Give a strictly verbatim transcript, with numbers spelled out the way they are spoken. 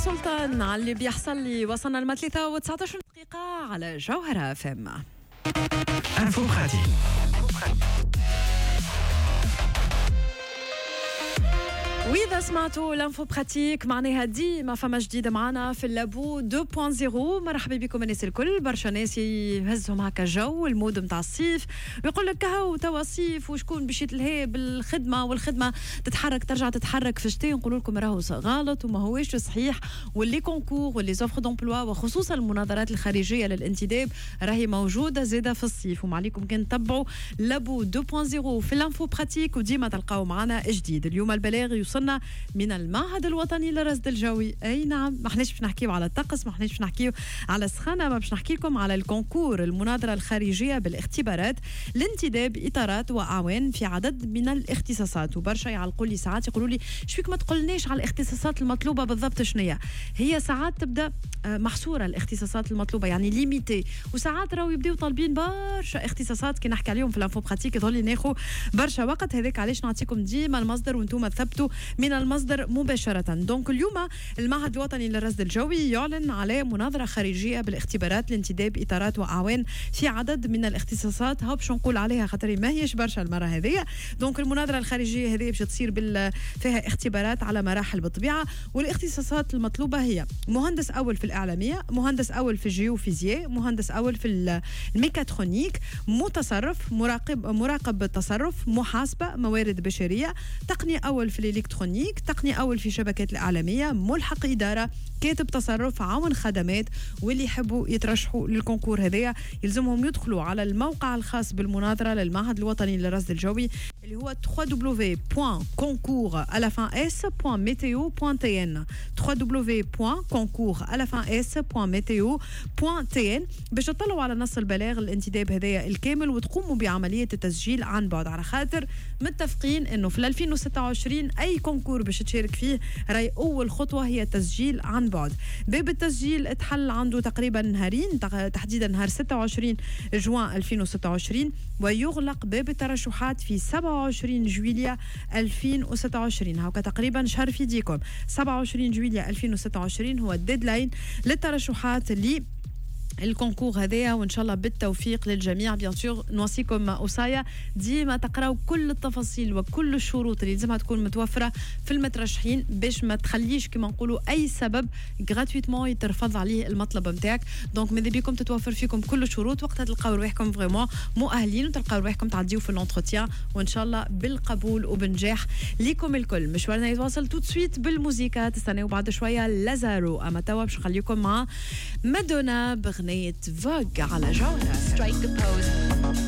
سلطان على اللي بيحصل لي. وصلنا لما ثلاثة وتسعة عشر دقيقة على جوهرة اف ام. انفو براتيك. وإذا سمعتوا لانفو براتيك معناها ديما فما جديد معنا في اللابو اثنين فاصلة صفر. مرحبا بكم الناس الكل. برشا ناس يهزهم هكا جو المود نتاع الصيف ويقول لك هاو توا صيف وشكون باش يتلهي بالخدمه والخدمه تتحرك ترجع تتحرك في الشتاء. نقول لكم راهو غلط وما هوش صحيح. واللي كونكور واللي زوفر دومبلوا وخصوصا المناظرات الخارجيه للانتداب راهي موجوده زاده في الصيف. وما عليكم كان تتبعوا لابو اثنين فاصلة صفر في لانفو براتيك وديما تلقاو معنا جديد. اليوم البلاغ يوصلنا من المعهد الوطني للرصد الجوي. اي نعم ما احناش باش نحكيو على الطقس، ما احناش باش نحكيو على السخانه، ما باش نحكي لكم على الكونكور المناظره الخارجيه بالاختبارات لانتداب اطارات واعوان في عدد من الاختصاصات. وبرشا يعلقوا لي ساعات يقولوا لي شفيك ما تقولناش على الاختصاصات المطلوبه بالضبط شنية هي. ساعات تبدا محصوره الاختصاصات المطلوبه يعني ليميتي، وساعات راهو يبداو طالبين برشا اختصاصات كي نحكي عليهم في الانفو براتيك يظل لي ناخذ برشا وقت. هذاك علاش نعطيكم ديما المصدر وانتم تثبتوا من المصدر مباشرة. دونك اليوم المعهد الوطني للرصد الجوي يعلن على مناظرة خارجية بالاختبارات لانتداب إطارات وأعوان في عدد من الاختصاصات. هاو باش نقول عليها خاطر ما هيش برشا المرة هذه. دونك المناظرة الخارجية هذه باش تصير بال... فيها اختبارات على مراحل بالطبيعة. والاختصاصات المطلوبة هي مهندس أول في الإعلامية، مهندس أول في الجيوفيزياء، مهندس أول في الميكاترونيك، متصرف، مراقب مراقب التصرف، محاسبة، موارد بشرية، تقنية أول في الإلكترونيك، تقنية أول في شبكات الإعلامية، ملحق إدارة، كاتب تصرف، عون خدمات. واللي يحبوا يترشحوا للكونكور هذايا يلزمهم يدخلوا على الموقع الخاص بالمناظرة للمعهد الوطني للرصد الجوي اللي هو دبليو دبليو دبليو دوت concours à la fin s point meteo point t n دبليو دبليو دبليو دوت concours à la fin s point meteo point t n باش تطلعوا على نص البلاغ الانتداب هذايا الكامل وتقوموا بعملية التسجيل عن بعد. على خاطر متفقين انه في ألفين وستة وعشرين اي كونكور باش تشارك فيه راي اول خطوه هي التسجيل عن بعد. باب التسجيل اتحل عنده تقريبا نهارين، تحديدا نهار ستة وعشرين جوان ألفين وستة وعشرين، ويغلق باب الترشحات في سبعة وعشرين جويلية ألفين وستة وعشرين. هاكا تقريبا شهر في يديكم. سبعة وعشرين جويلية ألفين وستة وعشرين هو الديدلاين للترشحات اللي الكونكور هذايا. وان شاء الله بالتوفيق للجميع. بيان سور نوصيكم اوصايا ديما تقراو كل التفاصيل وكل الشروط اللي لازمها تكون متوفره في المترشحين باش ما تخليش كما نقولوا اي سبب غراتويتمون يترفض عليه المطلب نتاعك. دونك ماذا بيكم تتوفر فيكم كل الشروط وقتها تلقاو رواحكم فريمون مؤهلين وتلقاو رواحكم تعديو في الانتروتيان وان شاء الله بالقبول وبنجاح ليكم الكل. مشوارنا يتواصل تو سويت بالموسيقى. تستناو بعد شويه لازارو. اما توا باش نخليكم مع مادونا بغنية فوغ على جوهرة. Strike the pose.